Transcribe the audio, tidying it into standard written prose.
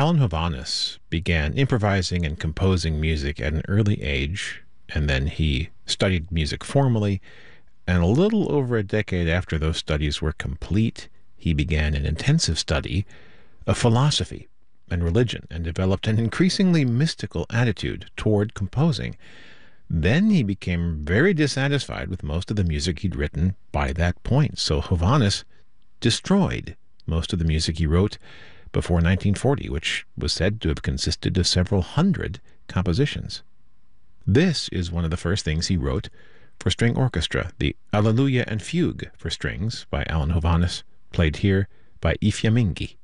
Alan Hovhaness began improvising and composing music at an early age, and then he studied music formally, and a little over a decade after those studies were complete, he began an intensive study of philosophy and religion and developed an increasingly mystical attitude toward composing. Then he became very dissatisfied with most of the music he'd written by that point, so Hovhaness destroyed most of the music he wrote before 1940, which was said to have consisted of several hundred compositions. This is one of the first things he wrote for string orchestra, the Alleluia and Fugue for strings by Alan Hovhaness, played here by Ifyaminghi.